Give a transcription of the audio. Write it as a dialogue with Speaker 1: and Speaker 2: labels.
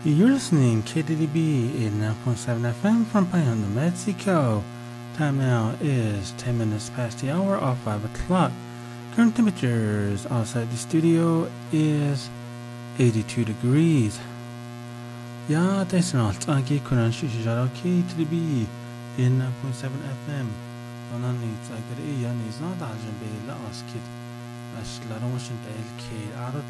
Speaker 1: You're listening KDDB 89.7 FM from Payan, New Mexico. Time now is 10 minutes past the hour of 5 o'clock. Current temperatures outside the studio is 82 degrees. Ja, det är snart. Anki kunan shisha KDDB 89.7 FM. Donan nits agre iya nizna daljan be la askit. Ashlara washin el K. Aro